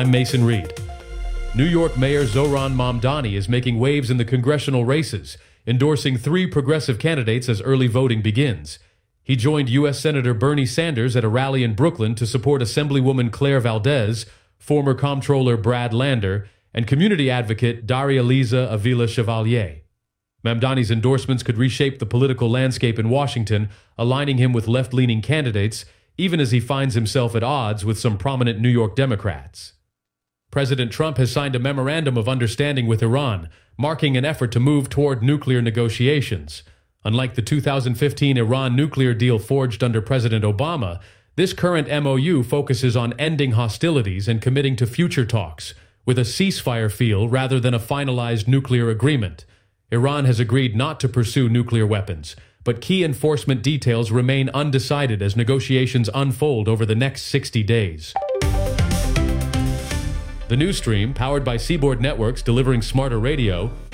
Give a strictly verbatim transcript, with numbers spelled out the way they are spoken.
I'm Mason Reed. New York Mayor Zohran Mamdani is making waves in the congressional races, endorsing three progressive candidates as early voting begins. He joined U S Senator Bernie Sanders at a rally in Brooklyn to support Assemblywoman Claire Valdez, former Comptroller Brad Lander, and community advocate Daria-Liza Avila Chevalier. Mamdani's endorsements could reshape the political landscape in Washington, aligning him with left-leaning candidates, even as he finds himself at odds with some prominent New York Democrats. President Trump has signed a memorandum of understanding with Iran, marking an effort to move toward nuclear negotiations. Unlike the two thousand fifteen Iran nuclear deal forged under President Obama, this current M O U focuses on ending hostilities and committing to future talks, with a ceasefire feel rather than a finalized nuclear agreement. Iran has agreed not to pursue nuclear weapons, but key enforcement details remain undecided as negotiations unfold over the next sixty days. The news stream, powered by Seaboard Networks delivering smarter radio,